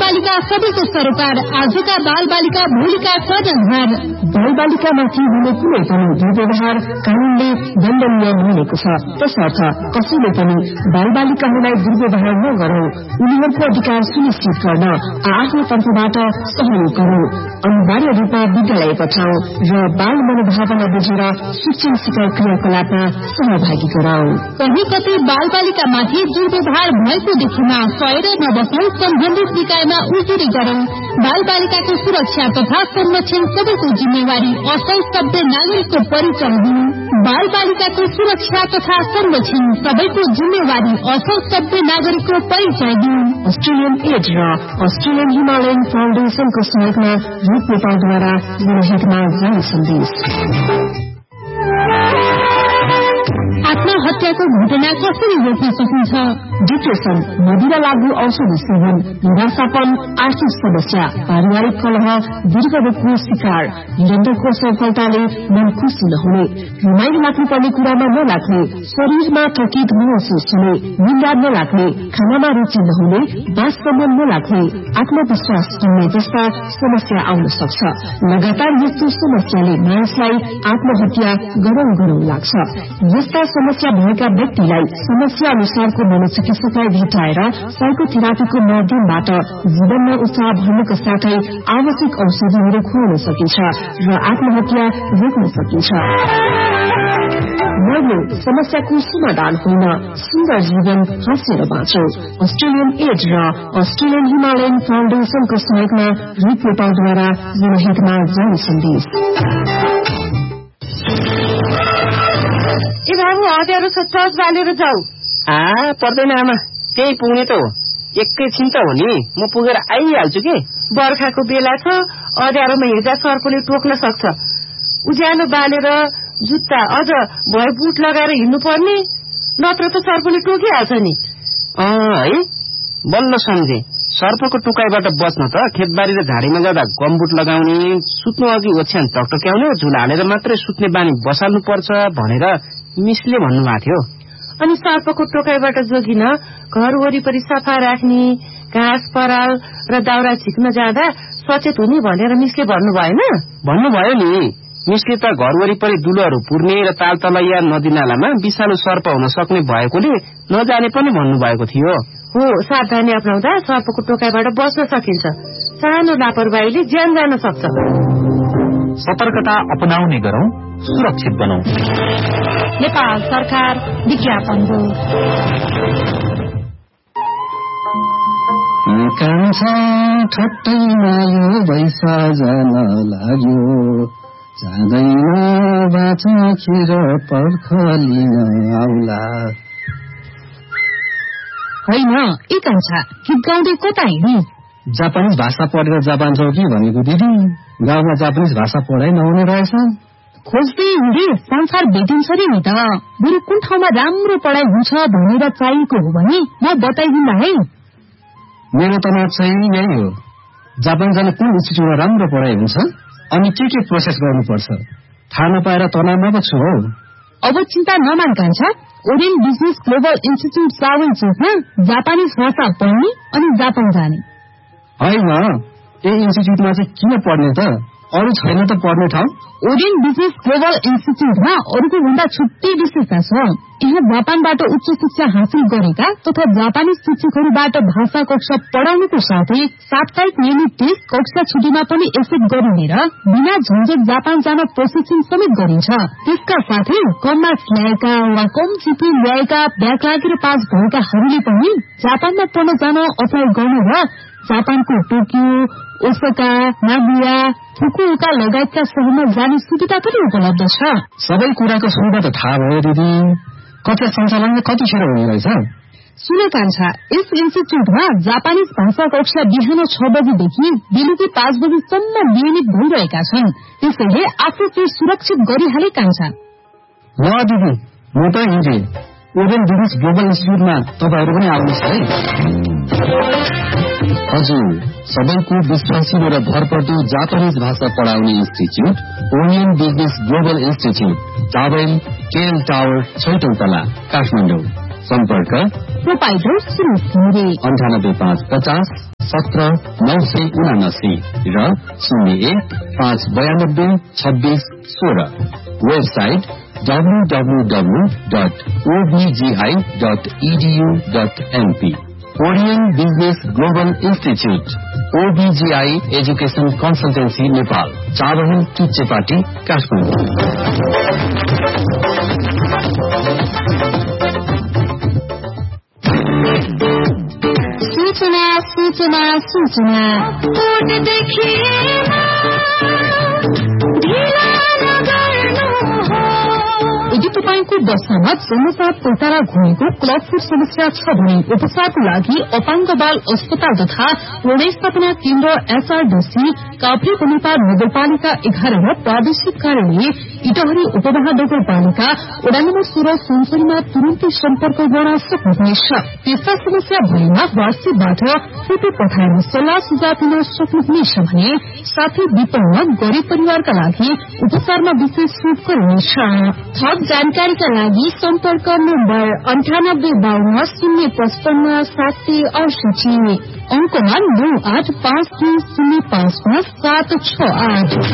बालबालिका सबैको सरोकार, आजका बालबालिका भोलिका कर्णधार। बालबालिकामाथि हुने कुनै पनि दुर्व्यवहार कानूनले दण्डनीय हुनेको छ। त्यसर्थ कसैले पनि बालबालिकाहरूलाई दुर्व्यवहार नगरौं, उनीहरूको अधिकार सुनिश्चित गर्न आफ्नो तर्फबाट सहयोग गरौं, अनिवार्य रूपमा विद्यालय पठाऊ र बाल मनोभावना बुझेर शिक्षण सिकाइ क्रियाकलापमा सहभागी गराऊ। कहीँ कतै बालबालिकामाथि दुर्व्यवहार भएको देखिमा सहेर नबसौं, सम्बन्धित निकायमा उजुरी गरौं। बालबालिकाको सुरक्षा तथा संरक्षण सबैको जिम्मेवारी, असल सभ्य नागरिकको परिचय हुनु। बालबालिकाको सुरक्षा तथा संरक्षण सबैको जिम्मेवारी, असल सभ्य नागरिकको परिचय दिनु। अस्ट्रेलियन एड र अस्ट्रेलियन हिमालयन फाउन्डेशनको सहयोगमा रूप नेपालद्वारा जनहितमा जारी सन्देश। आत्महत्याको घटना कसरी रोक्न सकिन्छ? डिप्रेसन, मदिरा लागू औषधि सेवन, निराशापन, आर्थिक समस्या, पारिवारिक कलह, दीर्घरोगको शिकार, निरन्तरको सफलताले मन खुसी नहुने, रमाइलो लाग्नुपर्ने कुरामा नलाग्ने, शरीरमा थकित महसुस हुने, निन्द्रा नलाग्ने, खानामा रुचि नहुने, बाससम्म नलाग्ने, आत्मविश्वास कम्ने जस्ता समस्या आउन सक्छ। लगातार यस्तो समस्याले मानिसलाई आत्महत्या गरौं लाग्छ। यस्ता समस्या भएका व्यक्तिलाई समस्या अनुसारको मनोचिकित्सकलाई भेटाएर साइकोथेरापीको माध्यमबाट जीवनमा उत्साह भर्नुका साथै आवश्यक औषधिहरू खुवाउन सकिन्छ र आत्महत्या रोक्न सकिन्छ। मर्नु समस्याको समाधान होइन, सुन्दर जीवन हाँसेर बाँचौं। अस्ट्रेलियन एड र अस्ट्रेलियन हिमालयन फाउन्डेशनको सहयोगमा रूप नेपालद्वारा जनहितमा जारी सन्देश। ए बाबु, हतियारो टर्च बालेर जाऊ। पर्दैन आमा, त्यही पुग्ने त हो, एकैछिन त हो नि, म पुगेर आइहाल्छु के। बर्खाको बेला छ, अँध्यारोमा हिँड्दा सर्पले टोक्न सक्छ। उज्यालो बालेर जुत्ता अझ भए बुट लगाएर हिँड्नु पर्ने, नत्र त सर्पले टोकिहाल्छ नि। है, बल्ल सम्झे। सर्पको टुकाइबाट बच्न त खेतबारी र झाडीमा जाँदा गमबुट लगाउने, सुत्नु अघि ओछ्यान टकटक्याउने, झुला हालेर मात्रै सुत्ने बानी बसाल्नु पर्छ भनेर मिसले भन्नुभएको थियो। अनि सर्पको टोकाइबाट जोगिन घर वरिपरि सफा राख्ने, घाँस पराल र दाउरा झिक्न जाँदा सचेत हुने भनेर मिसले भन्नु भएन? भन्नुभयो नि, मिसले त घर वरिपरि दुलोहरू पुर्ने र तालतलैया नदीनालामा विषालु सर्प हुन सक्ने भएकोले नजाने पनि भन्नुभएको थियो। हो, सावधानी अपनाउँदा सर्पको टोकाइबाट बच्न सकिन्छ। सानो लापरवाहीले ज्यान जान सक्छ। सतर्कता अपनाउने गरौं, सुरक्षित बनौं। नेपाल सरकार विज्ञापन हो। कान्छा ठट्टैमा यो बैसा जान लाग्यो, जाँदैन बाचा खिर पर्ख लिन आउला। होइन, ए कान्छा, गीत गाउँदै कता हिँड्ने? जापानिज भाषा पढेर जापान जाऊ कि भनेको दिदी। गाउँमा जापानिज भाषा पढाइ नहुने रहेछ। खोज्दै हिँडे संसार भेटिन्छ रे नि त। बरु कुन ठाउँमा राम्रो पढाइ हुन्छ भनेर चाहिएको हो भने म बताइदिन्ला है। मेरो त माग चाहिँ यही हो, जापान जाने कुन इन्स्टिट्युटमा राम्रो पढाइ हुन्छ अनि के प्रोसेस गर्नुपर्छ थाहा नपाएर तनावमा पो छु हौ। अब चिन्ता नमान कान्छा, ओरियन बिजनेस ग्लोबल इन्स्टिट्युट सावन चोकमा जापानिज भाषा पढ्ने अनि जापान जाने। होइन, यही इन्स्टिट्युटमा चाहिँ किन पढ्ने त? अरू छैन त पढ्ने ठाउँ? ओरियन बिजनेस ग्लोबल इन्स्टिट्युटमा अरूको भन्दा छुट्टै विशेषता छ। यहाँ जापानबाट उच्च शिक्षा हासिल गरेका तथा जापानिज शिक्षकहरूबाट भाषा कक्षा पढाउनुको साथै साप्ताहिक नियमित टेस्ट कक्षा छुट्टीमा पनि एक्सेप्ट गरिने र बिना झन्झट जापान जान प्रशिक्षण समेत गरिन्छ। त्यसका साथै कम मार्क्स ल्याएका वा कम जिपी ल्याएका, ब्याक लागेर पास भएकाहरूले पनि जापानमा पढ्न जान अप्लाई गर्नु र जापानको टोकियो, ओसाका, नागोया, फुकुओका लगायतका शहरमा जाने सुविधा पनि उपलब्ध छ। सबै कुराको सुविधा त थाहा भयो दिदी। कक्षा सञ्चालन कतिखेर हुने रहेछ? सुन कान्छा, यस इन्स्टिट्युटमा जापानिज भाषा कक्षा बिहान 6 बजेदेखि बेलुकी 5 बजेसम्म नियमित भइरहेका छन्। त्यसैले आफू केही सुरक्षित गरिहाले कान्छा। ल दिदी, म त हिँडे। ओरियन बिजनेस ग्लोबल इन्स्टिट्युटमा तपाईँहरू पनि आउनुहोस् है। हजुर, सबैको विश्वासिलो र भरपर्दो जापानिज भाषा पढाउने institute Orion business global institute, towel KL tower, छैटौँ तला, काठमाडौँ। सम्पर्क प्रोपाइटर सुरेश घिमिरे 98,550 17,979 र 01,592,26,16 website www.obgi.edu.mp Orion Business Global Institute OBGI Education Consultancy Nepal Chabahil Chuchepati Kathmandu सूचना सूचना सूचना यदि तपाईंको बस्नमा जन्मसाथ पैतारा घुमेको क्लबफुट समस्या छ भने उपचारको लागि अपाङ्ग बाल अस्पताल तथा पुनर्स्थापना केन्द्र एसआरडीसी काभ्रे बनेपार नगरपालिका 11 र प्रादेशिक कार्यालय इटहरी उपमहा नगरपालिका वडा नम्बर 16 सुनसरीमा तुरन्तै सम्पर्क गर्न सक्नुहुनेछ। त्यस्ता समस्या भएमा वाट्सएपबाट फोटो पठाएर सल्लाह सुझाव दिन सक्नुहुनेछ भने साथै विपन्न गरिब परिवारका लागि उपचारमा विशेष छुट गरिनेछ। थप जानकारीका लागि सम्पर्क नम्बर 9852 055 768 अंकमा 9852055768।